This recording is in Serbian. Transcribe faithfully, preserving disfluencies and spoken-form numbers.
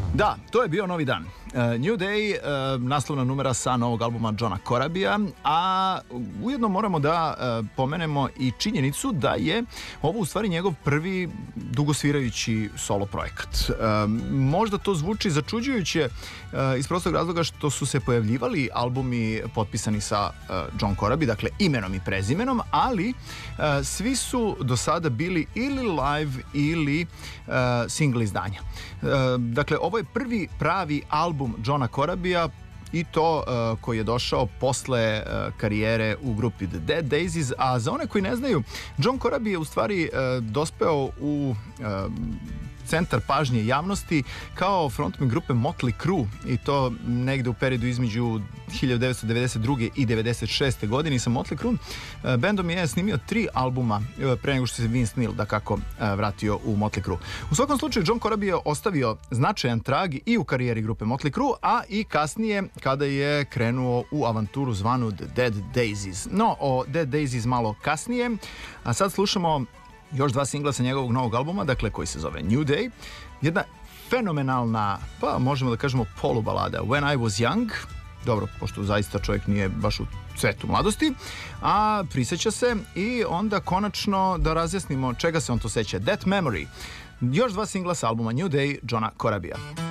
Da, to je bio Novi dan. Uh, New Day, uh, naslovna numera sa novog albuma Johna Corabija, a ujedno moramo da uh, pomenemo i činjenicu da je ovo u stvari njegov prvi dugosvirajući solo projekat. Uh, možda to zvuči začuđujuće uh, iz prostog razloga što su se pojavljivali albumi potpisani sa uh, John Corabi, dakle imenom i prezimenom, ali uh, svi su do sada bili ili live ili uh, single izdanja. Uh, dakle, ovo je prvi pravi album Johna Corabija i to uh, koji je došao posle uh, karijere u grupi The Dead Daisies, a za one koji ne znaju, John Corabi je u stvari uh, dospeo u uh, centar pažnje javnosti kao frontman grupe Motley Crue i to negde u periodu između hiljadu devetsto devedeset druge i devedeset šeste godine. I sa Motley Crue bendom je snimio tri albuma pre nego što se Vince Neil da kako vratio u Motley Crue. U svakom slučaju John Corabi je ostavio značajan trag i u karijeri grupe Motley Crue, a i kasnije kada je krenuo u avanturu zvanu The Dead Daisies. No, o Dead Daisies malo kasnije, a sad slušamo još dva singla sa njegovog novog albuma, dakle koji se zove New Day. Jedna fenomenalna, pa možemo da kažemo polubalada, When I Was Young. Dobro, pošto zaista čovjek nije baš u cvetu mladosti, a prisjeća se i onda konačno da razjasnimo čega se on to seća. That Memory. Još dva singla sa albuma New Day Johna Corabija.